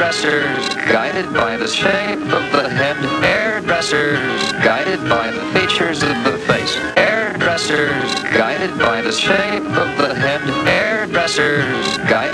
Hairdressers, guided by the shape of the head. Hairdressers, guided by the features of the face. Hairdressers, guided by the shape of the head. Hairdressers, guided